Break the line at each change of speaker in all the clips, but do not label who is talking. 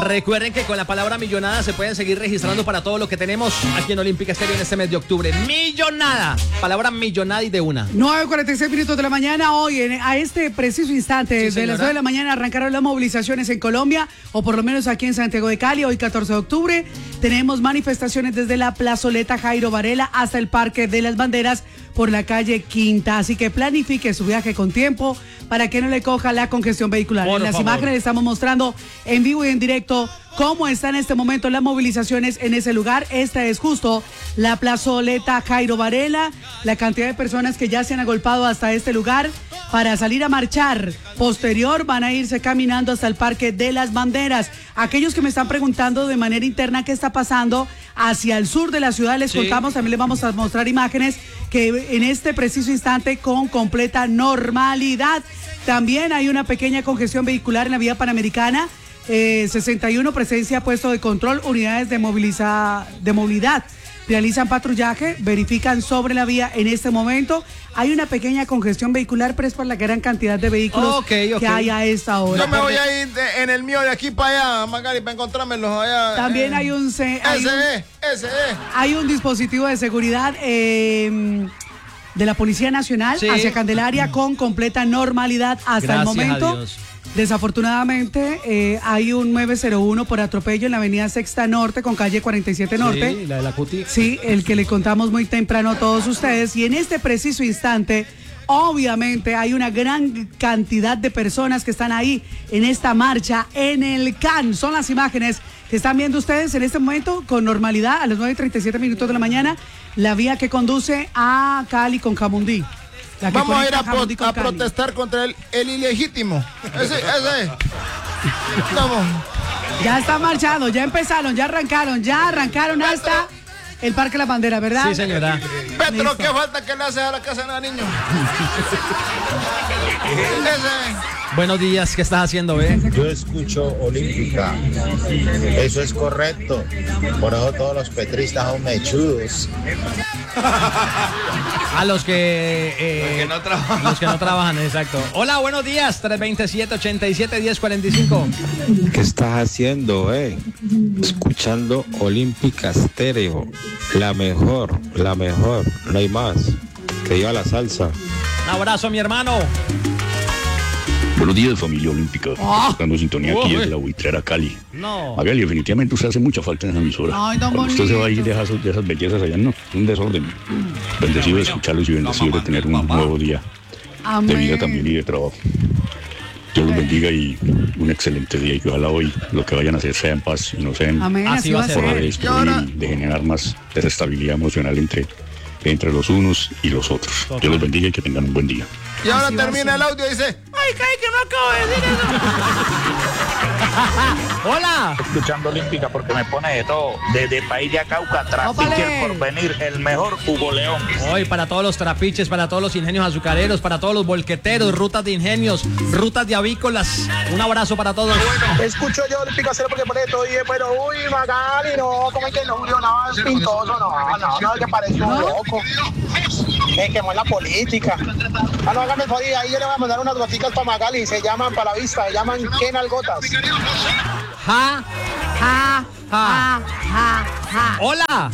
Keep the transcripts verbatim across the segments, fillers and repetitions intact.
Recuerden que con la palabra millonada se pueden seguir registrando para todo lo que tenemos aquí en Olímpica Estéreo en este mes de octubre. Millonada, palabra millonada y de una.
nueve cuarenta y seis minutos de la mañana. Hoy, en, a este preciso instante,
Sí,
desde
señora.
las nueve de la mañana arrancaron las movilizaciones en Colombia, o por lo menos aquí en Santiago de Cali. Hoy catorce de octubre tenemos manifestaciones desde la plazoleta Jairo Varela hasta el Parque de las Banderas por la calle Quinta. Así que planifique su viaje con tiempo para que no le coja la congestión vehicular.
Por
en las
favor.
imágenes le estamos mostrando en vivo y en directo cómo están en este momento las movilizaciones en ese lugar. Esta es justo la plazoleta Jairo Varela, la cantidad de personas que ya se han agolpado hasta este lugar para salir a marchar. Posterior van a irse caminando hasta el Parque de las Banderas. Aquellos que me están preguntando de manera interna qué está pasando hacia el sur de la ciudad, les
Sí.
contamos, también les vamos a mostrar imágenes que en este preciso instante con completa normalidad. También hay una pequeña congestión vehicular en la vía Panamericana. Eh, sesenta y uno, presencia, puesto de control, unidades de, moviliza, de movilidad. Realizan patrullaje, verifican sobre la vía en este momento. Hay una pequeña congestión vehicular, pero es por la gran cantidad de vehículos
Okay, okay.
que hay a esta hora.
Yo me voy a ir de- en el mío de aquí para allá, Magali, para encontrármelos allá.
También
eh,
hay un, se- hay
Ese
un,
es, ese es.
hay un dispositivo de seguridad eh, de la Policía Nacional
Sí.
hacia Candelaria con completa normalidad hasta
Gracias
el
a
momento.
Dios.
Desafortunadamente eh, hay un nueve cero uno por atropello en la avenida Sexta Norte con calle cuarenta y siete Norte.
Sí, la de la Cuti.
Sí, el que le contamos muy temprano a todos ustedes. Y en este preciso instante, obviamente, hay una gran cantidad de personas que están ahí en esta marcha en el C A N. Son las imágenes que están viendo ustedes en este momento con normalidad a las nueve y treinta y siete minutos de la mañana. La vía que conduce a Cali con Camundí. La que
Vamos a ir
conecta
a, pro-
Jamundí con
a
Cali.
protestar contra el, el ilegítimo. Ese, ese es. Vamos.
Ya están marchando, ya empezaron, ya arrancaron, ya arrancaron hasta el Parque de la Bandera, ¿verdad?
Sí, señora.
Petro,
Listo.
¿qué falta que le haces a la casa de los niños? Ese.
Buenos días, ¿qué estás haciendo, eh?
Yo escucho Olímpica. Eso es correcto. Por eso todos los petristas son mechudos.
A los que, eh,
Los que no trabajan.
Los que no trabajan, exacto. Hola, buenos días. tres veintisiete, ochenta y siete, diez cuarenta y cinco.
¿Qué estás haciendo, eh? Escuchando Olímpica Estéreo. La mejor, la mejor. No hay más. Que lleva la salsa.
Un abrazo, mi hermano.
Buenos días, familia olímpica.
Ah.
Dando sintonía
Oh,
aquí
eh.
desde la buitrera Cali.
No.
Magali, definitivamente usted hace mucha falta en esa emisora.
Ay, don
Cuando usted se va a ir
bonito.
de esas, de esas bellezas allá, no, es un desorden. Bendecido de escucharlos y bendecido de tener un nuevo día de vida también y de trabajo. Dios los bendiga y un excelente día y que ojalá hoy lo que vayan a hacer sea en paz y no sea en
Amén,
Así
así
va
va
a
a
ser.
forma de
ser.
destruir
Y ahora-
y de generar más desestabilidad emocional entre, entre los unos y los otros. Dios los bendiga y que tengan un buen día.
Y ahora
Así va a
termina
ser.
el audio y dice,
Ay, cae que no acabo de decir eso.
Hola.
Escuchando Olímpica porque me pone de todo. Desde el país de Acauca,
Ópale.
Trapiche por venir, el mejor Hugo León.
Hoy para todos los trapiches, para todos los ingenios azucareros, para todos los volqueteros, rutas de ingenios, rutas de avícolas. Un abrazo para todos.
Escucho yo Olímpica cero porque pone todo y pero uy, Magali, no, como es que no murió nada es pintoso, no, no, no, es que parece un loco. Es que no es la política. Ah, no, hágame el favor, ahí yo le voy a mandar unas goticas para Magali, se llaman para la vista, se llaman Kenalgotas.
Ja, ja, ja, ja, ja. Hola.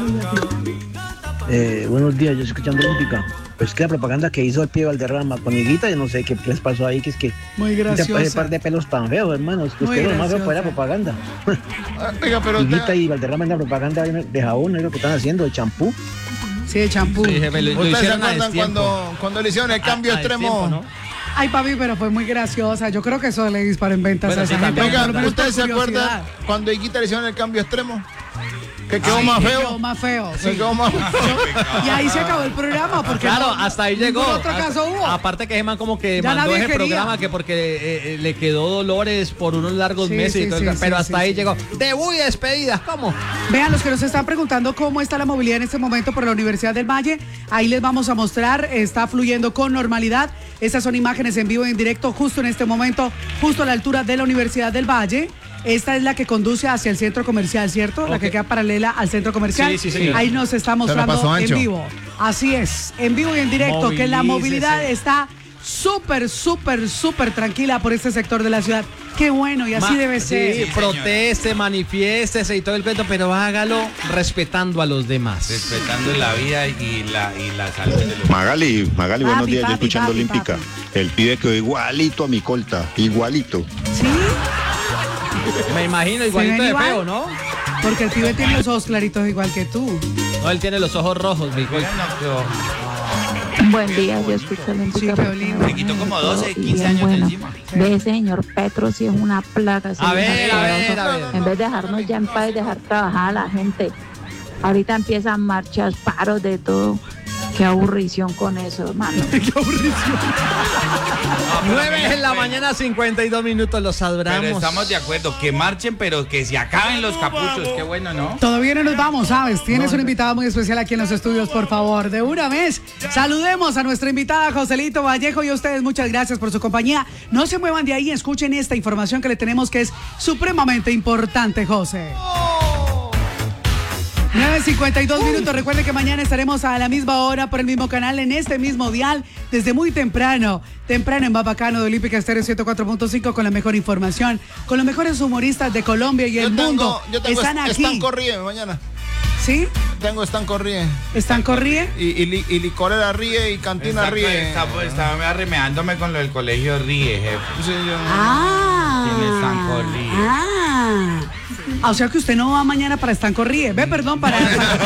Eh, buenos días, yo estoy escuchando Olímpica. Pues que la propaganda que hizo el pie Valderrama con Higuita, yo no sé qué les pasó ahí, que es que
Muy
ese
graciosa.
par de pelos tan feos, hermanos.
Muy
Ustedes lo más feo
graciosa.
fue la propaganda.
"Ah, oiga, pero
Higuita
usted,
y Valderrama en la propaganda de jabón, es lo que están haciendo, de champú.
Sí, de champú.
Sí, jefe, lo, lo
¿ustedes se
hicieron a
acuerdan
destiempo.
cuando, cuando le hicieron el cambio
A- a
extremo?
destiempo, ¿no?
Ay, papi, pero fue muy graciosa. Yo creo que eso le disparó en ventas
Bueno,
a esa
sí,
gente.
también.
Oiga,
por lo menos por
¿ustedes se
curiosidad.
acuerdan cuando a Higuita le hicieron el cambio extremo? Que quedó
Sí,
más
que
feo.
quedó más feo,
Se
sí.
quedó más feo.
Y ahí se acabó el programa porque
Claro,
no-
hasta ahí llegó.
ningún otro
Hasta-
caso hubo.
Aparte que ese man como que
Ya
mandó
nadie
ese
quería.
programa que porque eh, eh, le quedó Dolores por unos largos
Sí,
meses
sí,
y todo el
sí,
ca-
sí,
pero
sí,
hasta ahí
sí.
llegó. Debut y despedidas, ¿cómo?
Vean, los que nos están preguntando cómo está la movilidad en este momento por la Universidad del Valle, ahí les vamos a mostrar, está fluyendo con normalidad. Esas son imágenes en vivo y en directo justo en este momento, justo a la altura de la Universidad del Valle. Esta es la que conduce hacia el centro comercial, ¿cierto? La
Ok.
que queda paralela al centro comercial.
Sí, sí, señora.
Ahí nos está
pasó
mostrando en
ancho.
vivo. Así es, en vivo y en directo, que la
Movilícese.
movilidad está súper, súper, súper tranquila por este sector de la ciudad. Qué bueno, y así
Ma-
debe ser.
Sí, proteste, manifiéstese y todo el cuento, pero hágalo respetando a los demás.
Respetando la vida y la, y la salud de los...
Magali, Magali, buenos
Papi,
días, yo
papi,
escuchando
papi,
Olímpica.
papi.
El pibe quedó igualito a mi colta, igualito.
¿Sí?
Me imagino igualito
ven
de
igual?
feo, ¿no?
Porque el pibe tiene los ojos claritos igual que tú.
No, él tiene los ojos rojos, mi hijo.
Buen día, yo escucho la
Sí,
música.
qué lindo.
Me quitó como doce,
Y
quince
bien
años de
bueno.
encima.
Ve, ese señor Petro, si es una plaga. ese
A
viejo
ver, a ver,
asqueroso.
a ver.
En vez de dejarnos ya en paz y dejar trabajar a la gente, ahorita empiezan marchas, paros de todo. Qué aburrición con eso, hermano.
Qué aburrición.
nueve en la mañana, cincuenta y dos minutos, los adoramos.
Pero estamos de acuerdo, que marchen, pero que se acaben los capuchos. Qué bueno, ¿no?
Todavía no nos vamos, ¿sabes? Tienes una invitada muy especial aquí en los estudios, por favor. De una vez, saludemos a nuestra invitada, Joselito Vallejo, y a ustedes muchas gracias por su compañía. No se muevan de ahí, escuchen esta información que le tenemos que es supremamente importante, José. nueve cincuenta y dos minutos. Recuerden que mañana estaremos a la misma hora por el mismo canal, en este mismo dial, desde muy temprano. Temprano en Bacano de Olímpica Estéreo ciento cuatro punto cinco con la mejor información, con los mejores humoristas de Colombia y
Yo
el
tengo-
mundo.
yo tengo
Están
est-
aquí.
Están corriendo mañana.
¿Sí?
Tengo están corriendo.
¿Están corriendo?
Y, y, li- y licorera ríe y cantina
Está-
ríe.
está- Estaba arremeándome con lo del colegio Ríe, jefe.
Sí, yo-
Ah.
Tiene Estanco Ríe.
Ah. Ah, o sea que usted no va mañana para Estanco Ríe. Ve, perdón, para,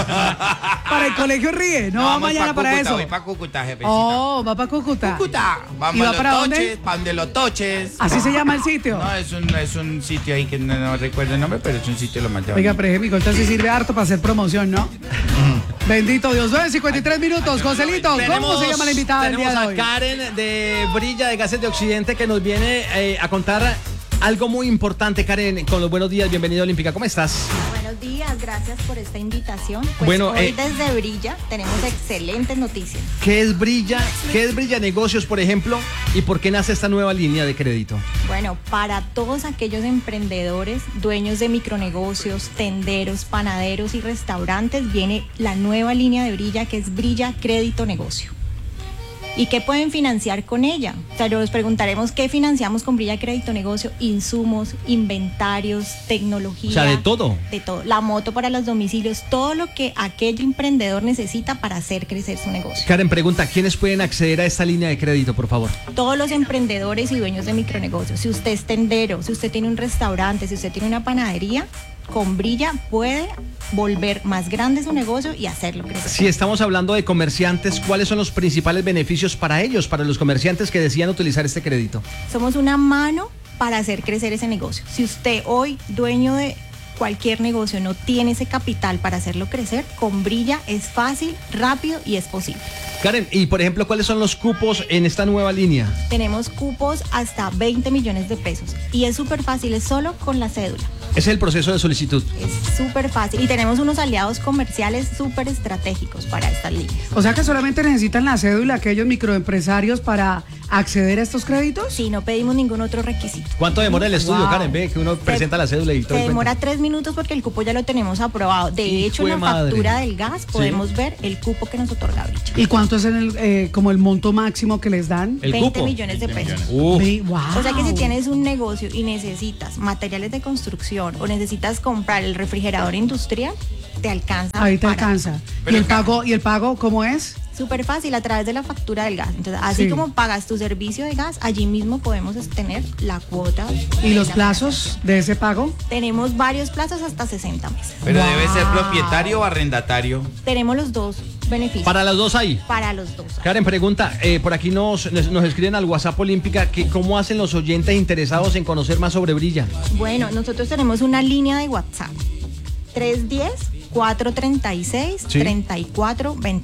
para, para el colegio Ríe. No, va
vamos
mañana
pa'
para
Cúcuta,
eso.
Voy para Cúcuta, jefecita.
Oh, va para Cúcuta.
Cúcuta. Vamos
¿Y va
a los
para dónde?
toches, para donde los toches.
¿Así se llama el sitio?
No, es un, es un sitio ahí que no, no recuerdo el nombre, pero es un sitio lo más de
Oiga,
bonito.
pero mi corta sí sirve harto para hacer promoción, ¿no? Bendito Dios. nueve cincuenta y tres minutos. Joselito, ¿cómo se llama la invitada del día
tenemos
de
a
hoy?
Karen de Brilla de Gases de Occidente que nos viene eh, a contar algo muy importante. Karen, con los buenos días, bienvenida a Olímpica, ¿cómo estás?
Buenos días, gracias por esta invitación. Pues
Bueno,
hoy
eh,
desde Brilla tenemos excelentes noticias.
¿Qué es Brilla? ¿Qué es Brilla Negocios, por ejemplo? ¿Y por qué nace esta nueva línea de crédito?
Bueno, para todos aquellos emprendedores, dueños de micronegocios, tenderos, panaderos y restaurantes, viene la nueva línea de Brilla que es Brilla Crédito Negocio. ¿Y qué pueden financiar con ella? O sea, nos preguntaremos qué financiamos con Brilla Crédito Negocio: insumos, inventarios, tecnología.
O sea, de todo.
De todo. La moto para los domicilios, todo lo que aquel emprendedor necesita para hacer crecer su negocio.
Karen pregunta, ¿quiénes pueden acceder a esta línea de crédito, por favor?
Todos los emprendedores y dueños de micronegocios. Si usted es tendero, si usted tiene un restaurante, si usted tiene una panadería, con Brilla puede volver más grande su negocio y hacerlo crecer.
Si estamos hablando de comerciantes, ¿cuáles son los principales beneficios para ellos, para los comerciantes que decían utilizar este crédito?
Somos una mano para hacer crecer ese negocio. Si usted hoy, dueño de cualquier negocio, no tiene ese capital para hacerlo crecer, con Brilla es fácil, rápido y es posible.
Karen, y por ejemplo, ¿cuáles son los cupos en esta nueva línea?
Tenemos cupos hasta veinte millones de pesos y es súper fácil, es solo con la cédula.
Es el proceso de solicitud.
Es súper fácil y tenemos unos aliados comerciales súper estratégicos para estas líneas.
O sea que solamente necesitan la cédula aquellos microempresarios para acceder a estos créditos.
Sí, no pedimos ningún otro requisito.
¿Cuánto demora el estudio,
Wow.
Karen? Ve que uno presenta la cédula y todo.
Se
el
demora
cuento.
tres minutos porque el cupo ya lo tenemos aprobado. De
Hijo
hecho, en
de
la
madre.
factura del gas
Sí.
podemos ver el cupo que nos otorga Brilla.
¿Y cuánto es en el, eh, como el monto máximo que les dan?
El
veinte
cupo.
millones de pesos.
Uf.
Ve- wow.
O sea que si tienes un negocio y necesitas materiales de construcción o necesitas comprar el refrigerador industrial, te alcanza.
Ahí te
para-
alcanza. ¿Y el pago, y el pago cómo es?
Súper fácil, a través de la factura del gas. Entonces, así
Sí.
como pagas tu servicio de gas, allí mismo podemos tener la cuota.
¿Y
de
los
la-
plazos de ese pago?
Tenemos varios plazos hasta sesenta meses.
Pero debe ser propietario o arrendatario.
Tenemos los dos beneficios.
Para las dos ahí.
Para los dos.
Karen pregunta, eh, por aquí nos, nos, nos escriben al WhatsApp Olímpica, que cómo hacen los oyentes interesados en conocer más sobre Brilla.
Bueno, nosotros tenemos una línea de WhatsApp. tres uno cero, cuatro tres seis,
Sí.
tres cuatro dos